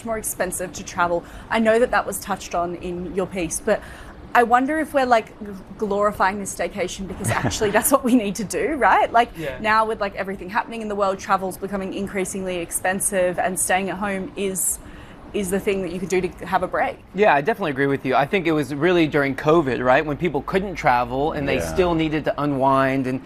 much more expensive to travel. I know that that was touched on in your piece, but I wonder if we're like glorifying this staycation because actually that's what we need to do, right? Like now with like everything happening in the world, travel's becoming increasingly expensive, and staying at home is the thing that you could do to have a break. Yeah, I definitely agree with you. I think it was really during COVID, right, when people couldn't travel and they still needed to unwind, and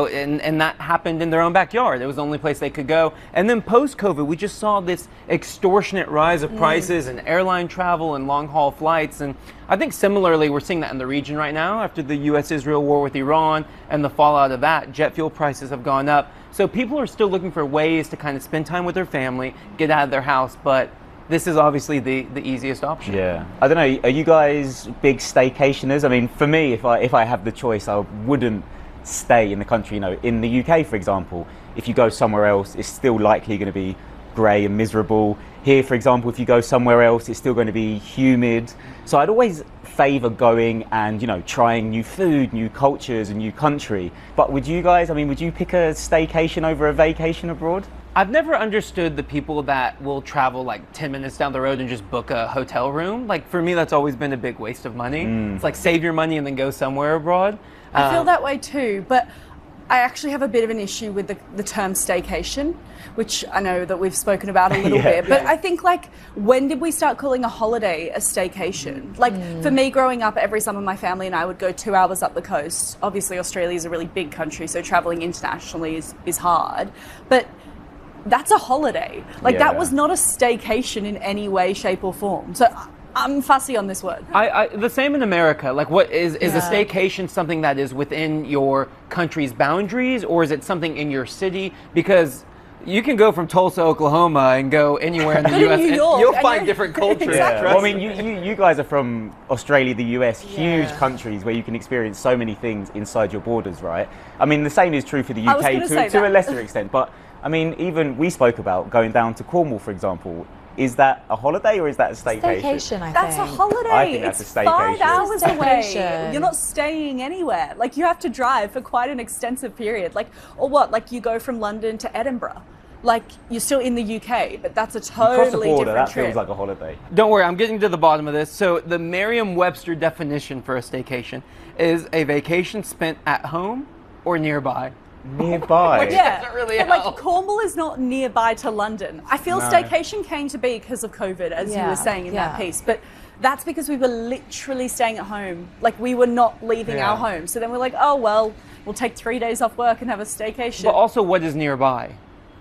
and that happened in their own backyard. It was the only place they could go. And then post-COVID, we just saw this extortionate rise of prices and airline travel and long-haul flights. And I think similarly, we're seeing that in the region right now after the U.S.-Israel war with Iran and the fallout of that. Jet fuel prices have gone up. So people are still looking for ways to kind of spend time with their family, get out of their house, but this is obviously the easiest option. Yeah. I don't know, are you guys big staycationers? I mean, for me, if I have the choice, I wouldn't stay in the country. In the UK, for example, if you go somewhere else, it's still likely going to be grey and miserable. Here, for example, if you go somewhere else, it's still going to be humid. So I'd always favour going and, trying new food, new cultures, a new country. But would you guys, would you pick a staycation over a vacation abroad? I've never understood the people that will travel like 10 minutes down the road and just book a hotel room. Like, for me, that's always been a big waste of money. It's like, save your money and then go somewhere abroad. I feel that way too, but I actually have a bit of an issue with the term staycation, which I know that we've spoken about a little bit, but I think, like, when did we start calling a holiday a staycation? Like, for me, growing up, every summer my family and I would go 2 hours up the coast. Obviously, Australia is a really big country, so traveling internationally is hard, but that's a holiday. Like, that was not a staycation in any way, shape or form. So I'm fussy on this word. The same in America. Like, what is a staycation something that is within your country's boundaries, or is it something in your city? Because you can go from Tulsa, Oklahoma, and go anywhere in the U.S. and you'll find different cultures. Exactly. Well, you guys are from Australia, the U.S., huge countries where you can experience so many things inside your borders, right? The same is true for the UK to a lesser extent. But even we spoke about going down to Cornwall, for example. Is that a holiday or is that a staycation? Staycation, I think. That's a holiday. I think that's a staycation. It's 5 hours away. You're not staying anywhere. Like, you have to drive for quite an extensive period. Like, or what? Like, you go from London to Edinburgh. Like, you're still in the UK, but that's a totally Across the border, different that trip. feels like a holiday. Don't worry, I'm getting to the bottom of this. So the Merriam-Webster definition for a staycation is a vacation spent at home or nearby. Nearby. doesn't really but help. like, Cornwall is not nearby to London. I feel staycation came to be because of COVID, as you were saying in that piece, but that's because we were literally staying at home. Like, we were not leaving our home. So then we're like, oh, well, we'll take 3 days off work and have a staycation. But also, what is nearby?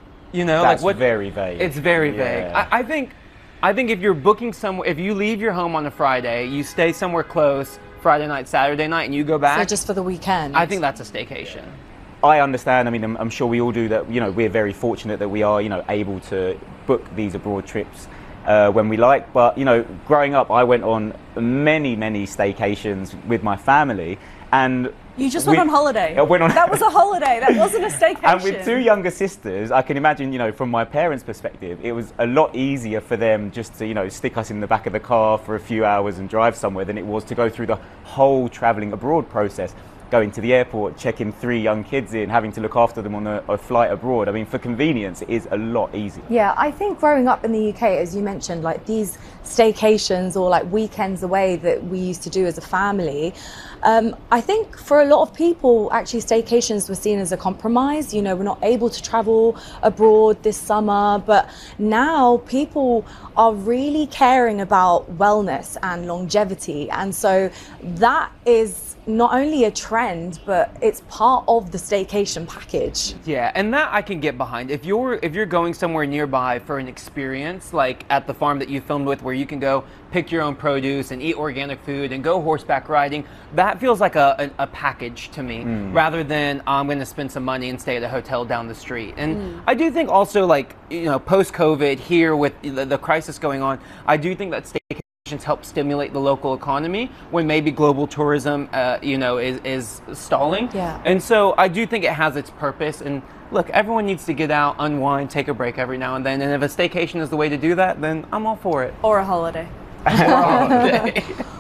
That's very vague. It's very vague. I think if you're booking somewhere, if you leave your home on a Friday, you stay somewhere close Friday night, Saturday night, and you go back. So just for the weekend. I think that's a staycation. I understand. I'm sure we all do that. We're very fortunate that we are, able to book these abroad trips when we like. But, growing up, I went on many, many staycations with my family, and you just went on holiday. I went on. That was a holiday. That wasn't a staycation. And with 2 younger sisters, I can imagine, from my parents' perspective, it was a lot easier for them just to, stick us in the back of the car for a few hours and drive somewhere than it was to go through the whole traveling abroad process. Going to the airport, checking 3 young kids in, having to look after them on a flight abroad. For convenience, it is a lot easier. Yeah, I think growing up in the UK, as you mentioned, like these staycations or like weekends away that we used to do as a family, I think for a lot of people, actually staycations were seen as a compromise. We're not able to travel abroad this summer, but now people are really caring about wellness and longevity. And so that is not only a trend, but it's part of the staycation package. Yeah, and that I can get behind. If you're going somewhere nearby for an experience, like at the farm that you filmed with, where you can go pick your own produce and eat organic food and go horseback riding, that feels like a package to me, rather than I'm going to spend some money and stay at a hotel down the street. And I do think also, like, post-COVID here with the crisis going on, I do think that staycation help stimulate the local economy when maybe global tourism, is stalling. Yeah. And so I do think it has its purpose. And look, everyone needs to get out, unwind, take a break every now and then. And if a staycation is the way to do that, then I'm all for it. Or a holiday. Or a holiday.